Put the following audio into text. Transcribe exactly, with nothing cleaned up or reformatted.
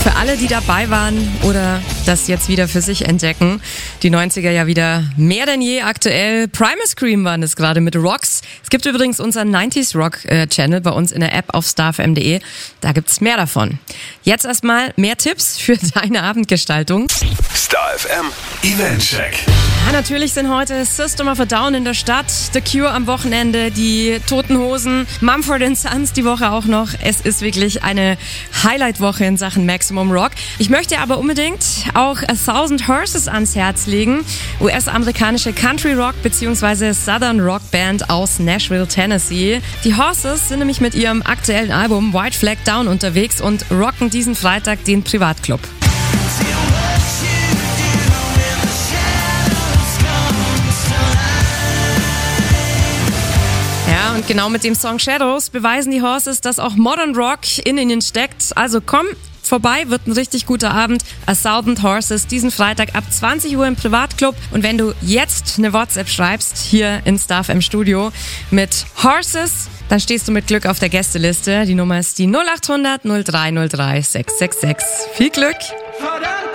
Für alle, die dabei waren oder das jetzt wieder für sich entdecken, die neunziger ja wieder mehr denn je aktuell. Primus Scream waren es gerade mit Rocks. Es gibt übrigens unseren neunziger Rock äh, Channel bei uns in der App auf star f m punkt d e. Da gibt's mehr davon. Jetzt erstmal mehr Tipps für deine Abendgestaltung. Star F M Eventcheck. Ja, natürlich sind heute System of a Down in der Stadt, The Cure am Wochenende, die Toten Hosen, Mumford and Sons die Woche auch noch. Es ist wirklich eine Highlight-Woche in Sachen Maximum Rock. Ich möchte aber unbedingt auch A Thousand Horses ans Herz legen. U S-amerikanische Country Rock bzw. Southern Rock Band aus Nashville, Tennessee. Die Horses sind nämlich mit ihrem aktuellen Album White Flag Down unterwegs und rocken diesen Freitag den Privatclub. Ja, und genau mit dem Song Shadows beweisen die Horses, dass auch Modern Rock in ihnen steckt. Also komm vorbei, wird ein richtig guter Abend. A Thousand Horses diesen Freitag ab zwanzig Uhr im Privatclub. Und wenn du jetzt eine WhatsApp schreibst, hier in Star F M Studio mit Horses, dann stehst du mit Glück auf der Gästeliste. Die Nummer ist die null acht hundert null drei null drei sechs sechs sechs. Viel Glück!